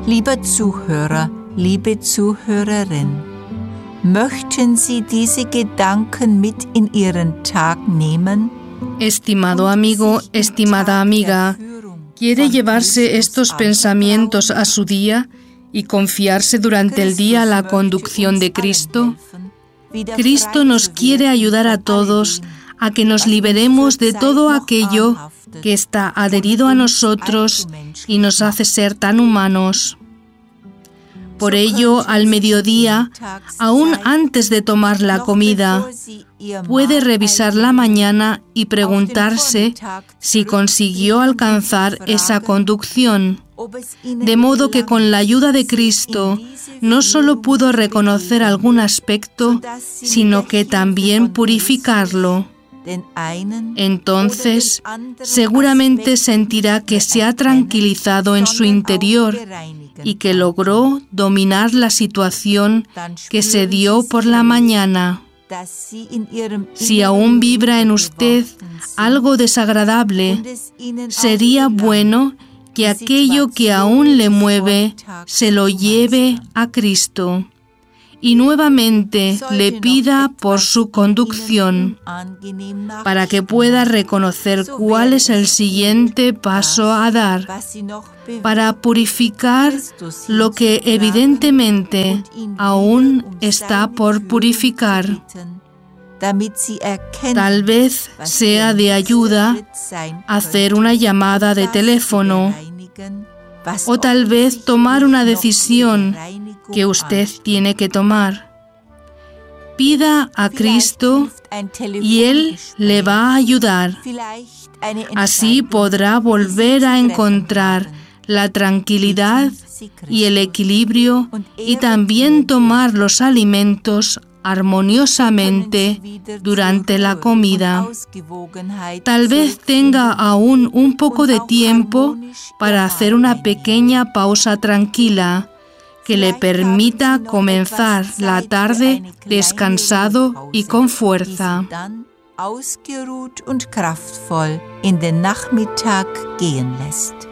Lieber Zuhörer, liebe Zuhörerin, möchten Sie diese Gedanken mit in Ihren Tag nehmen? Estimado amigo, estimada amiga, ¿quiere llevarse estos pensamientos a su día y confiarse durante el día a la conducción de Cristo? Cristo nos quiere ayudar a todos a que nos liberemos de todo aquello que está adherido a nosotros y nos hace ser tan humanos. Por ello, al mediodía, aún antes de tomar la comida, puede revisar la mañana y preguntarse si consiguió alcanzar esa conducción, de modo que con la ayuda de Cristo no solo pudo reconocer algún aspecto, sino que también purificarlo. Entonces, seguramente sentirá que se ha tranquilizado en su interior y que logró dominar la situación que se dio por la mañana. Si aún vibra en usted algo desagradable, sería bueno que aquello que aún le mueve se lo lleve a Cristo y nuevamente le pida por su conducción, para que pueda reconocer cuál es el siguiente paso a dar, para purificar lo que evidentemente aún está por purificar. Tal vez sea de ayuda hacer una llamada de teléfono, o tal vez tomar una decisión que usted tiene que tomar. Pida a Cristo y Él le va a ayudar. Así podrá volver a encontrar la tranquilidad y el equilibrio y también tomar los alimentos armoniosamente durante la comida. Tal vez tenga aún un poco de tiempo para hacer una pequeña pausa tranquila que le permita comenzar la tarde descansado y con fuerza. Ausgeruht und kraftvoll in den Nachmittag gehen lässt.